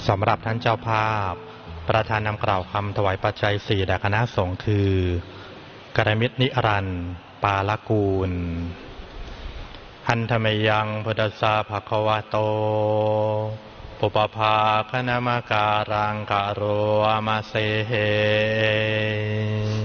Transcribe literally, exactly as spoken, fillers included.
สำหรับท่านเจ้าภาพประธานนำกล่าวคำถวายปัจจัยสี่แด่คณะสงฆ์คือกรมิตรนิรันดร์ปาลกูลหันธเมยังพุทธสาภควะโตปุปภาคณมการังกะโรอามาเซเห